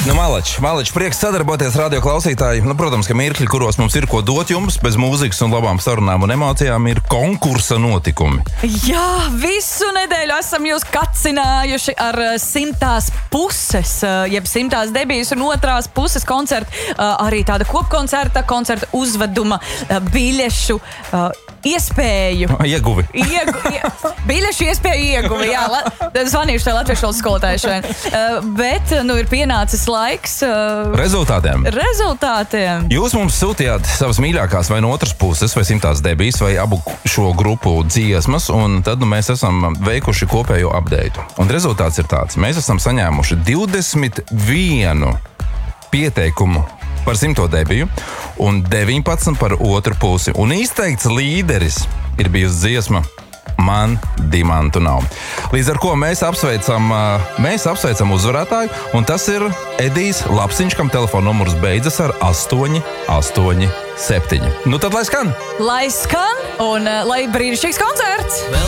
Malači, prieks sadarboties radio klausītāji. Protams, ka mirkļi, kuros mums ir ko dot jums, bez mūzikas un labām sarunām un emocijām, ir konkursa notikumi. Jā, visu nedēļu esam jūs kacinājuši ar 100. puses, jeb 100. debijas un 2. puses koncertu, arī tāda kopkoncerta, koncerta uzveduma, biļešu iespēju. Ieguvi. Biļešu iespēju ieguvi, jā. Zvanīšu tai latviešu valodas skolotāju šodien. Bet, ir pienācis laiks Rezultātiem. Jūs mums sūtījāt savas mīļākās vai no otras puses, vai 100. debijas, vai abu šo grupu dziesmas, un tad mēs esam veikuši kopējo update. Un rezultāts ir tāds. Mēs esam saņēmuši 21 pieteikumu par 100. debiju un 19 par otru pusi. Un izteikts līderis ir bijusi dziesma Man dimantu nav. Līdz ar ko mēs apsveicam uzvarētāju, un tas ir Edijs Lapsiņš, kam telefona numurs beidzas ar 887. Tad lai skan! Lai skan un lai brīnišķīgs koncerts!